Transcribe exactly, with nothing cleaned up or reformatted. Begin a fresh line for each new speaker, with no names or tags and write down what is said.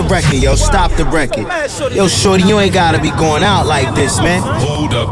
the record, yo, stop the record. Yo, shorty, you ain't gotta be going out like this, man.
Hold up,